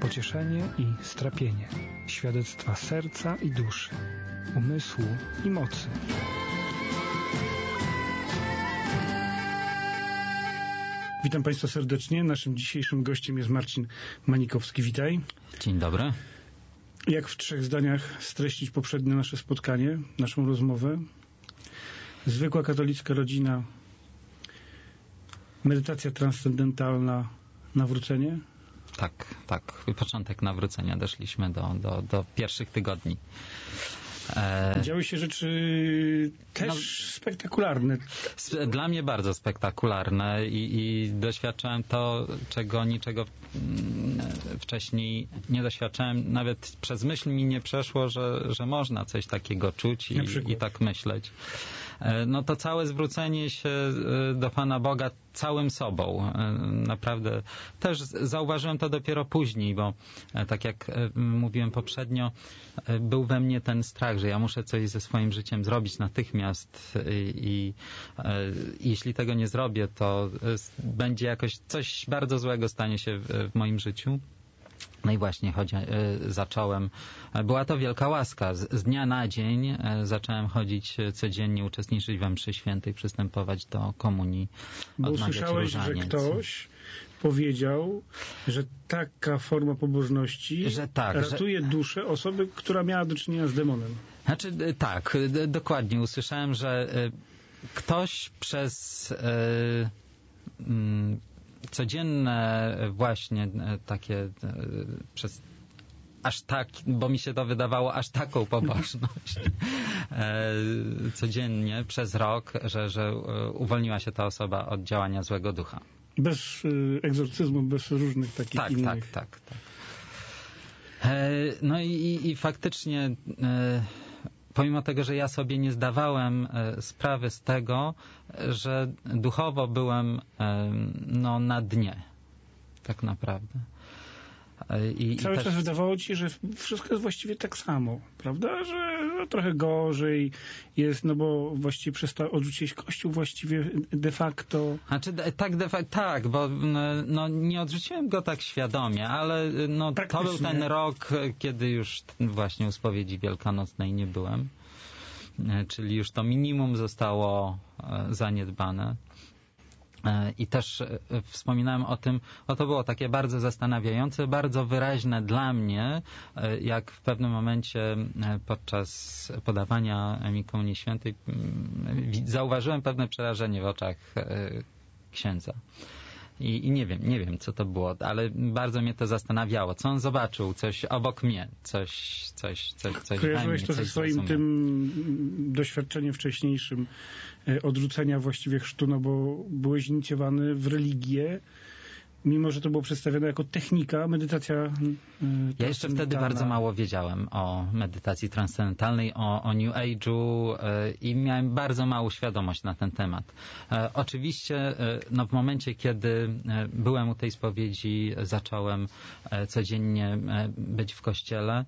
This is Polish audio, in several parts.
pocieszenie i strapienie, świadectwa serca i duszy, umysłu i mocy. Witam Państwa serdecznie. Naszym dzisiejszym gościem jest Marcin Manikowski. Witaj. Dzień dobry. Jak w 3 zdaniach streścić poprzednie nasze spotkanie, naszą rozmowę? Zwykła katolicka rodzina, medytacja transcendentalna, nawrócenie? Tak. Początek nawrócenia. Doszliśmy do pierwszych tygodni. Działy się rzeczy też spektakularne. Dla mnie bardzo spektakularne i doświadczałem to, czego niczego wcześniej nie doświadczałem. Nawet przez myśl mi nie przeszło, że można coś takiego czuć i tak myśleć. No to całe zwrócenie się do Pana Boga całym sobą. Naprawdę też zauważyłem to dopiero później, bo tak jak mówiłem poprzednio, był we mnie ten strach, że ja muszę coś ze swoim życiem zrobić natychmiast i jeśli tego nie zrobię, to będzie jakoś coś bardzo złego stanie się w moim życiu. No i właśnie zacząłem, była to wielka łaska. Z dnia na dzień zacząłem chodzić codziennie, uczestniczyć we mszy świętej, przystępować do komunii. Bo usłyszałeś, że ktoś powiedział, że taka forma pobożności ratuje duszę osoby, która miała do czynienia z demonem. Znaczy tak, dokładnie. Usłyszałem, że ktoś przez codzienne właśnie takie przez aż tak, bo mi się to wydawało aż taką pobożność codziennie przez rok, że uwolniła się ta osoba od działania złego ducha. Bez egzorcyzmu, bez różnych takich innych. Tak. No i faktycznie pomimo tego, że ja sobie nie zdawałem sprawy z tego, że duchowo byłem na dnie. Tak naprawdę. Cały czas wydawało ci się, że wszystko jest właściwie tak samo, prawda? Że trochę gorzej jest, no bo właściwie odrzuciłeś Kościół właściwie de facto. Znaczy, tak, bo nie odrzuciłem go tak świadomie, ale to był ten rok, kiedy już właśnie u spowiedzi wielkanocnej nie byłem. Czyli już to minimum zostało zaniedbane. I też wspominałem o tym, to było takie bardzo zastanawiające, bardzo wyraźne dla mnie, jak w pewnym momencie podczas podawania mi Komunii Świętej zauważyłem pewne przerażenie w oczach księdza. I nie wiem, co to było, ale bardzo mnie to zastanawiało. Co on zobaczył? Coś obok mnie, coś kojarzyłeś to ze swoim tym doświadczeniem wcześniejszym odrzucenia właściwie chrztu, no bo byłeś inicjowany w religię, mimo że to było przedstawione jako technika, medytacja Ja jeszcze wtedy bardzo mało wiedziałem o medytacji transcendentalnej, o New Age'u i miałem bardzo małą świadomość na ten temat. Oczywiście w momencie, kiedy byłem u tej spowiedzi, zacząłem codziennie być w kościele,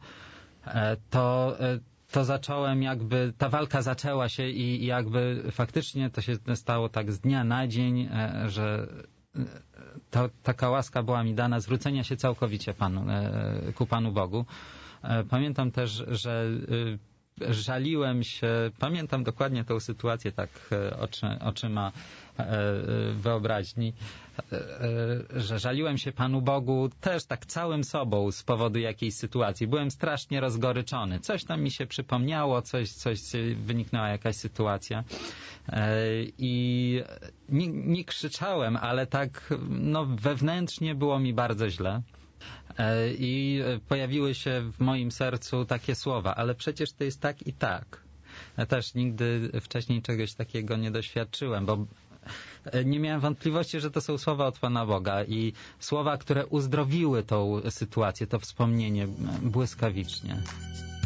to zacząłem ta walka zaczęła się i jakby faktycznie to się stało tak z dnia na dzień, że taka łaska była mi dana zwrócenia się całkowicie ku Panu Bogu. Pamiętam też, że żaliłem się, pamiętam dokładnie tę sytuację tak oczyma wyobraźni, że żaliłem się Panu Bogu też tak całym sobą z powodu jakiejś sytuacji. Byłem strasznie rozgoryczony. Coś tam mi się przypomniało, coś wyniknęła jakaś sytuacja. I nie krzyczałem, ale tak wewnętrznie było mi bardzo źle. I pojawiły się w moim sercu takie słowa, ale przecież to jest tak i tak. Ja też nigdy wcześniej czegoś takiego nie doświadczyłem, bo nie miałem wątpliwości, że to są słowa od Pana Boga i słowa, które uzdrowiły tą sytuację, to wspomnienie błyskawicznie.